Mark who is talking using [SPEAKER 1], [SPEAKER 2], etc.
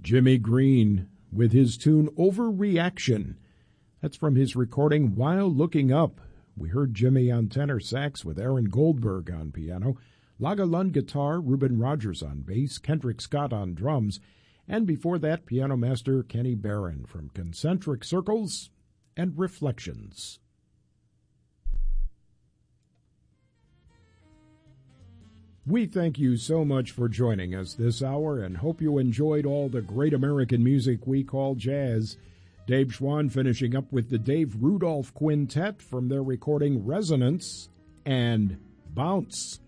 [SPEAKER 1] Jimmy Green with his tune Overreaction. That's from his recording While Looking Up. We heard Jimmy on tenor sax with Aaron Goldberg on piano, Laga Lund guitar, Reuben Rogers on bass, Kendrick Scott on drums, and before that, piano master Kenny Barron from Concentric Circles and Reflections. We thank you so much for joining us this hour and hope you enjoyed all the great American music we call jazz. Dave Schwann finishing up with the Dave Rudolph Quintet from their recording Resonance and Bounce.